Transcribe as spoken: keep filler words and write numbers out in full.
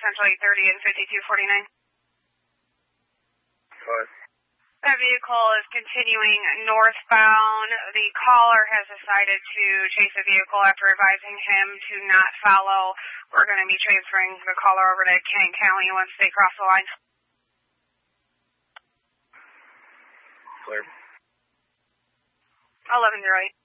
Central eight thirty and fifty-two forty-nine. Five. That vehicle is continuing northbound. The caller has decided to chase the vehicle after advising him to not follow. We're going to be transferring the caller over to Kent County once they cross the line. Clear. eleven zero eight.